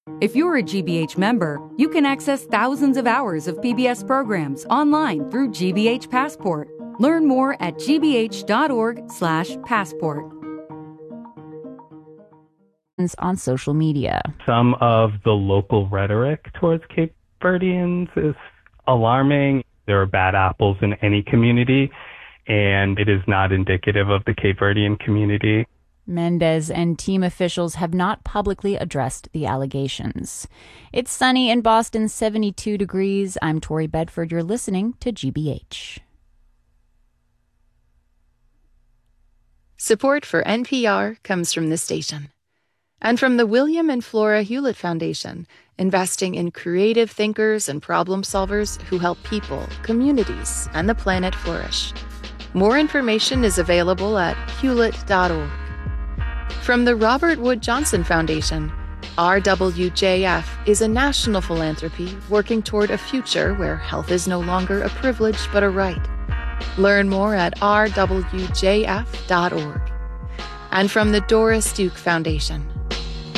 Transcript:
If you're a GBH member, you can access thousands of hours of PBS programs online through GBH Passport. Learn more at gbh.org/passport. On social media. Some of the local rhetoric towards Cape Verdeans is alarming. There are bad apples in any community, and it is not indicative of the Cape Verdean community. Mendez and team officials have not publicly addressed the allegations. It's sunny in Boston, 72 degrees. I'm Tori Bedford. You're listening to GBH. Support for NPR comes from this station and from the William and Flora Hewlett Foundation, investing in creative thinkers and problem solvers who help people, communities, and the planet flourish. More information is available at hewlett.org. From the Robert Wood Johnson Foundation, RWJF is a national philanthropy working toward a future where health is no longer a privilege but a right. Learn more at rwjf.org. And from the Doris Duke Foundation,